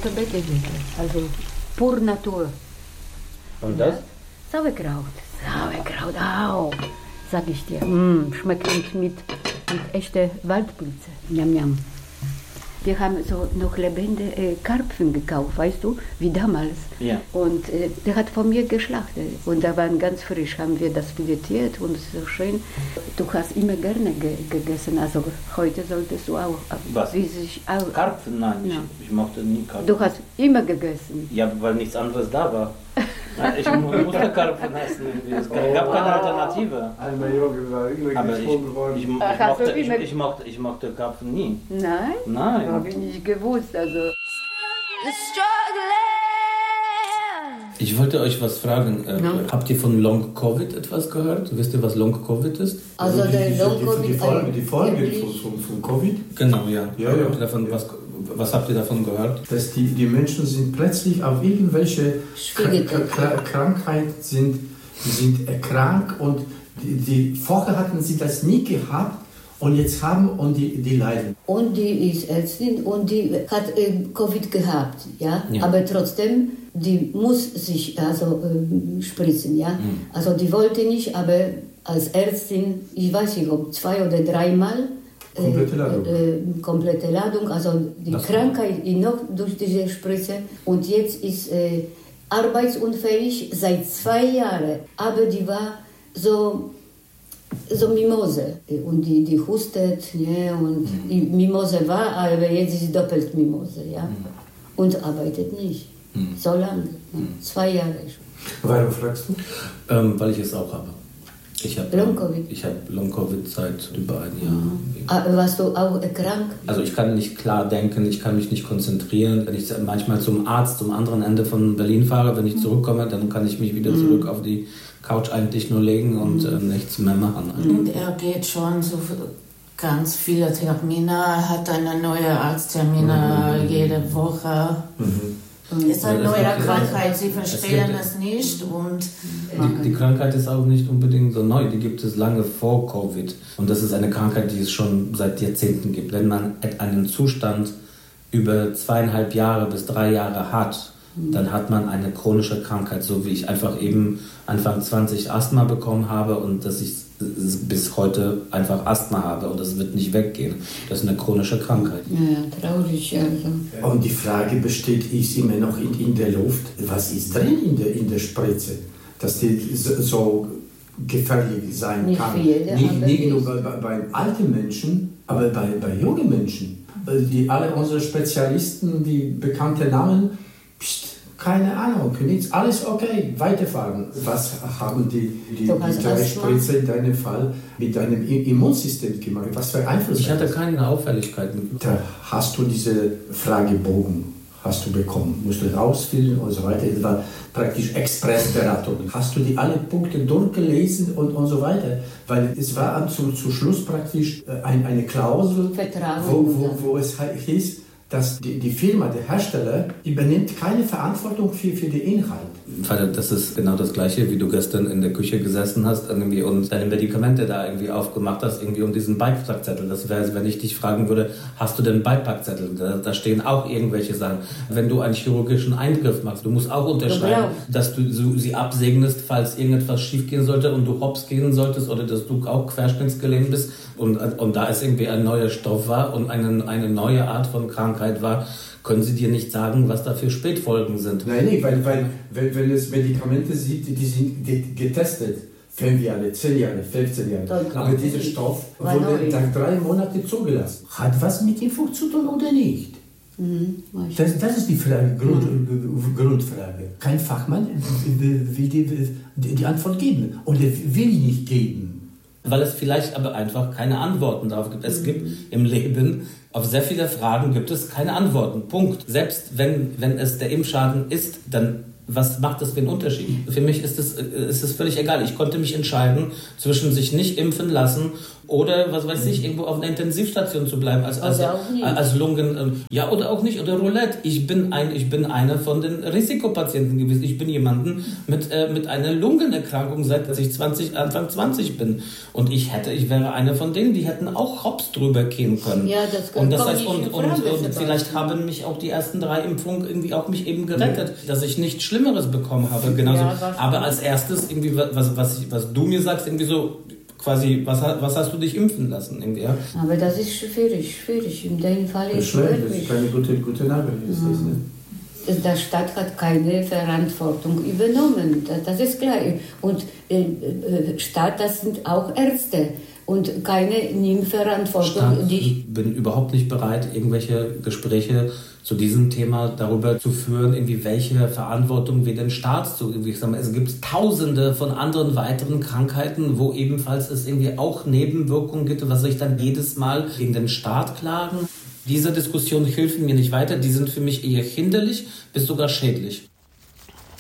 rote Beete, also pur Natur. Und das? Sauerkraut, auch, sag ich dir. Schmeckt mit echter Waldpilze. Njam, njam. Wir haben so noch lebende Karpfen gekauft, weißt du, wie damals. Ja. Und der hat von mir geschlachtet. Und da waren ganz frisch, haben wir das filetiert und so schön. Du hast immer gerne gegessen, also heute solltest du auch. Was? Karpfen? Nein, ja. ich mochte nie Karpfen. Du hast immer gegessen. Ja, weil nichts anderes da war. Ich musste Karpfen essen. Es gab keine Alternative. Aber ich mochte Karpfen nie. Nein? Nein. Habe ich nicht gewusst. Also. Ich wollte euch was fragen. Habt ihr von Long Covid etwas gehört? Wisst ihr, was Long Covid ist? Also der Long Covid. Die Folgen von Covid? Genau, ja. Ja. Was habt ihr davon gehört? Dass die Menschen sind plötzlich auf irgendwelche Krankheit sind erkrankt und die vorher hatten sie das nie gehabt und jetzt haben und die leiden. Und die ist Ärztin und die hat Covid gehabt, ja? Aber trotzdem, die muss sich spritzen, ja. Also die wollte nicht, aber als Ärztin, ich weiß nicht, ob 2 oder 3 Mal komplette Ladung, also die Krankheit noch durch diese Spritze und jetzt ist arbeitsunfähig seit 2 Jahren, aber die war so Mimose und die hustet, ja, und die Mimose war, aber jetzt ist doppelt Mimose, ja, und arbeitet nicht, so lange, 2 Jahre schon. Warum fragst du? Weil ich es auch habe. Ich habe Long-Covid seit über ein Jahr. Warst du auch krank? Also ich kann nicht klar denken, ich kann mich nicht konzentrieren. Wenn ich manchmal zum Arzt zum anderen Ende von Berlin fahre, wenn ich zurückkomme, dann kann ich mich wieder zurück auf die Couch eigentlich nur legen und nichts mehr machen. Und er geht schon so ganz viele Termine, hat eine neue Arzttermine jede Woche. Ist eine neue Krankheit, sie verstehen es nicht. Und die Krankheit ist auch nicht unbedingt so neu, die gibt es lange vor Covid. Und das ist eine Krankheit, die es schon seit Jahrzehnten gibt. Wenn man einen Zustand über 2,5 Jahre bis 3 Jahre hat, dann hat man eine chronische Krankheit, so wie ich einfach eben Anfang 20 Asthma bekommen habe und dass ich bis heute einfach Asthma habe und das wird nicht weggehen. Das ist eine chronische Krankheit. Ja, traurig. Also. Und die Frage besteht, ist immer noch in der Luft, was ist drin in der Spritze, dass die so gefährlich sein nicht kann. Nicht nur bei alten Menschen, aber bei jungen Menschen. Alle unsere Spezialisten, die bekannten Namen, keine Ahnung, nichts, alles okay, weiterfahren. Was haben die 3 Spritze in deinem Fall mit deinem Immunsystem gemacht? Was für Einfluss? Ich hatte keine Auffälligkeiten. Da hast du diese Fragebogen bekommen, musst du ausfüllen und so weiter. Das war praktisch Expressberatung. Hast du die alle Punkte durchgelesen und so weiter? Weil es war zum Schluss praktisch eine Klausel, wo es hieß, dass die Firma, der Hersteller, übernimmt keine Verantwortung für den Inhalt. Das ist genau das Gleiche, wie du gestern in der Küche gesessen hast irgendwie und deine Medikamente da irgendwie aufgemacht hast, irgendwie um diesen Beipackzettel. Das wäre, wenn ich dich fragen würde, hast du denn einen Beipackzettel? Da stehen auch irgendwelche Sachen. Wenn du einen chirurgischen Eingriff machst, du musst auch unterschreiben, dass du sie absegnest, falls irgendetwas schief gehen sollte und du hops gehen solltest oder dass du auch querschnittsgelähmt bist und da es irgendwie ein neuer Stoff war und eine neue Art von Krankheit war, können sie dir nicht sagen, was da für Spätfolgen sind. Nein, weil wenn es Medikamente sind, die sind getestet. 5 Jahre, 10 Jahre, 15 Jahre. Aber dieser Stoff wurde nach 3 Monaten zugelassen. Hat was mit Impfung zu tun oder nicht? Das ist die Frage, Grundfrage. Kein Fachmann will die Antwort geben oder will nicht geben. Weil es vielleicht aber einfach keine Antworten darauf gibt. Es gibt im Leben, auf sehr viele Fragen gibt es keine Antworten. Punkt. Selbst wenn es der Impfschaden ist, dann was macht das für einen Unterschied? Für mich ist es völlig egal. Ich konnte mich entscheiden zwischen sich nicht impfen lassen oder was weiß ich, irgendwo auf einer Intensivstation zu bleiben als Lungen, oder auch nicht, oder Roulette. Ich bin einer von den Risikopatienten gewesen. Ich bin jemanden mit einer Lungenerkrankung, seit ich Anfang 20 bin. Und ich wäre einer von denen, die hätten auch hops drüber gehen können. Ja, das und das heißt, und vielleicht haben mich auch die ersten 3 Impfungen irgendwie auch mich eben gerettet, dass ich nichts Schlimmeres bekommen habe. Genauso. Ja, aber als erstes irgendwie, was du mir sagst, irgendwie so, quasi, was hast du dich impfen lassen? Irgendwie, ja? Aber das ist schwierig. In dem Fall ist es das ist keine gute Nachricht. Der Staat hat keine Verantwortung übernommen, das ist klar. Und Staat, das sind auch Ärzte. Und keine nimmt Verantwortung. Ich bin überhaupt nicht bereit, irgendwelche Gespräche zu diesem Thema darüber zu führen, irgendwie welche Verantwortung wir den Staat zu. Ich sage mal, es gibt Tausende von anderen weiteren Krankheiten, wo ebenfalls es irgendwie auch Nebenwirkungen gibt, was ich dann jedes Mal gegen den Staat klagen. Diese Diskussionen helfen mir nicht weiter, die sind für mich eher hinderlich bis sogar schädlich.